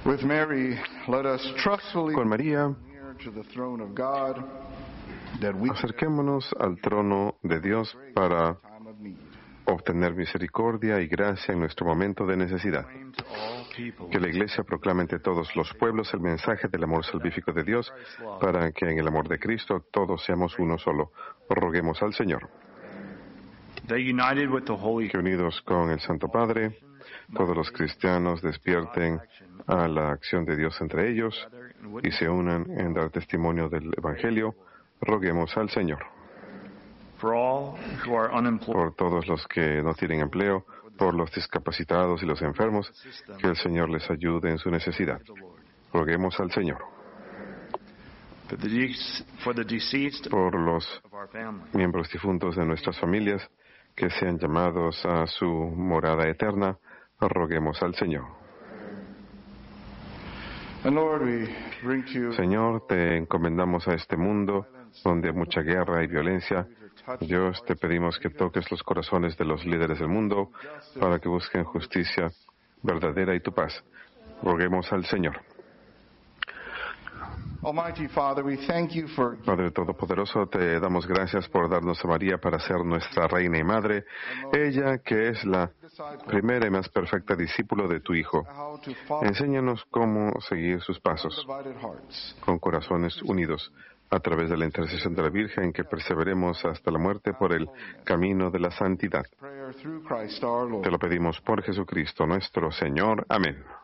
With Mary, let us trustfully Con María, near to the throne of God, that we acerquémonos al trono de Dios para time of need. obtener misericordia y gracia en nuestro momento de necesidad. To all people, Que la Iglesia proclame ante todos los pueblos el mensaje del amor salvífico de Dios, para que en el amor de Cristo todos seamos uno solo. Roguemos al Señor. that united with the Holy Que unidos con el Santo Padre, todos los cristianos despierten a la acción de Dios entre ellos y se unan en dar testimonio del Evangelio. Roguemos al Señor. for all who are unemployed, Por todos los que no tienen empleo, por los discapacitados y los enfermos, que el Señor les ayude en su necesidad. Roguemos al Señor. for the deceased Por los of our family, miembros difuntos de nuestras familias, que sean llamados a su morada eterna, roguemos al Señor. And Lord, we bring to you Señor, te encomendamos a este mundo donde hay mucha guerra y violencia. Dios, te pedimos que toques los corazones de los líderes del mundo para que busquen justicia verdadera y tu paz. Roguemos al Señor. Almighty Father, we thank you for Padre Todopoderoso, te damos gracias por darnos a María para ser nuestra reina y madre, ella que es la primera y más perfecta discípulo de tu Hijo. how to follow Enséñanos cómo seguir sus pasos, divided hearts. con corazones unidos, a través de la intercesión de la Virgen, que perseveremos hasta la muerte por el camino de la santidad. Prayer through Christ our Lord. Te lo pedimos por Jesucristo nuestro Señor. Amén.